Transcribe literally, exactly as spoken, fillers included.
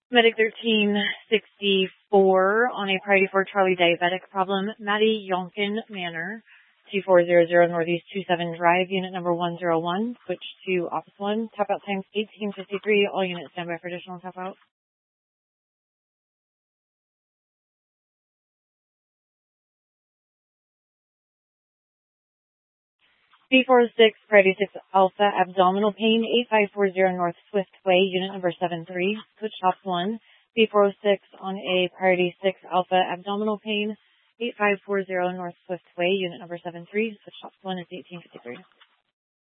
Medic thirteen sixty-four on a priority for Charlie diabetic problem, Maddie Yonkin Manor, two four zero zero Northeast two seven Drive, unit number one zero one, switch to office one, tap out times eighteen fifty-three, all units stand by for additional tap out. B four oh six, priority six Alpha, abdominal pain, eight five four zero North Swift Way, unit number seven three, switch ops one. B four oh six on a priority six Alpha, abdominal pain, eight five four zero North Swift Way, unit number seven three, switch ops one is eighteen fifty-three.